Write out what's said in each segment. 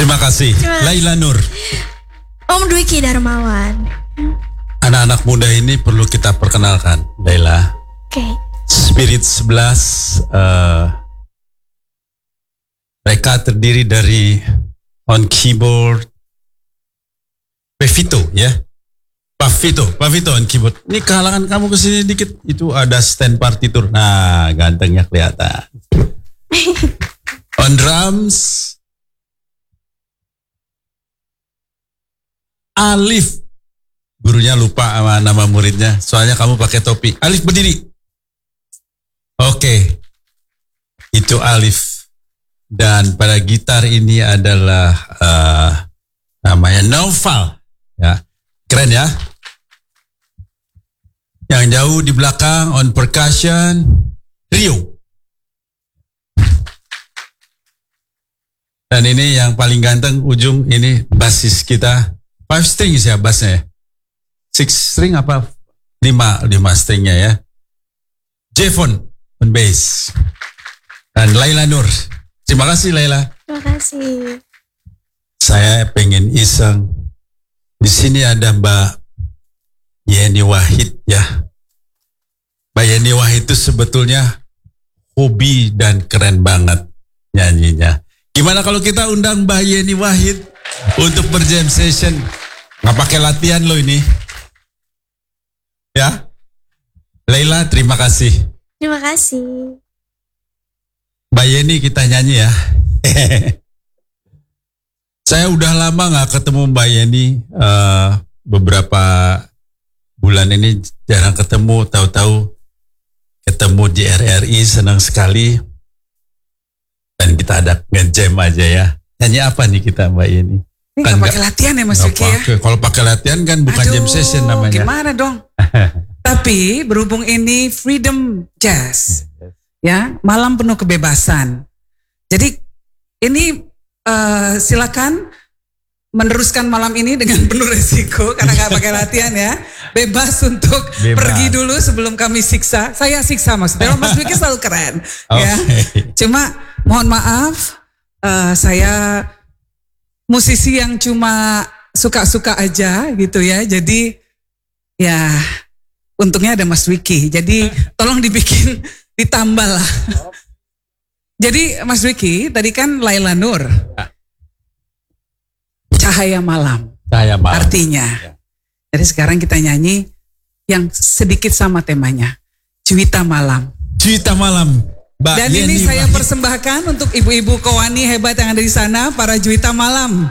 Terima kasih. Laila Nur. Om Dwiki Darmawan. Anak-anak muda ini perlu kita perkenalkan, Laila. Oke. Spirit 11 mereka terdiri dari on keyboard Pavito ya. Pavito on keyboard. Ini kehalangan kamu kesini dikit. Itu ada stand partitur. Nah, gantengnya kelihatan. On drums Alif. Gurunya lupa sama nama muridnya. Soalnya kamu pakai topi. Alif berdiri. Oke. Itu Alif. Dan pada gitar ini adalah namanya Naufal. Ya. Keren ya. Yang jauh di belakang on percussion Rio. Dan ini yang paling ganteng ujung ini basis kita. 5 strings ya bassnya ya. 6 string apa? 5 stringnya ya. Jevon on bass. Dan Laila Nur. Terima kasih Laila. Terima kasih. Saya pengen iseng. Di sini ada Mbak Yeni Wahid ya. Mbak Yeni Wahid itu sebetulnya hobi dan keren banget nyanyinya. Gimana kalau kita undang Mbak Yeni Wahid untuk berjam session? Nggak pakai latihan loh ini. Ya. Laila, terima kasih. Terima kasih. Mbak Yeni kita nyanyi ya. Saya udah lama nggak ketemu Mbak Yeni. Beberapa bulan ini jarang ketemu. Tahu-tahu ketemu di RRI, senang sekali. Dan kita ada nge-jam aja ya. Nyanyi apa nih kita Mbak Yeni? Ini kan gak pakai latihan ya Mas Wiki ya? Kalau pakai latihan kan bukan jam session namanya. Gimana dong? Tapi berhubung ini Freedom Jazz, ya malam penuh kebebasan. Jadi ini silakan meneruskan malam ini dengan penuh resiko karena gak pakai latihan ya. Bebas untuk pergi dulu sebelum kami siksa. Saya siksa maksudnya. Mas Wiki selalu keren. Ya. Cuma mohon maaf, saya musisi yang cuma suka-suka aja gitu ya. Jadi ya untungnya ada Mas Wiki. Jadi tolong dibikin ditambah lah. Jadi Mas Wiki tadi kan Laila Nur. Cahaya malam. Cahaya malam. Artinya. Jadi sekarang kita nyanyi yang sedikit sama temanya. Juwita malam. Juwita malam. Mbak Dan Yeni ini saya Wahid. persembahkan untuk ibu-ibu Kowani hebat yang ada di sana, para Juwita Malam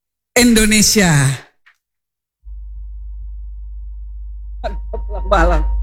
Indonesia. Malam.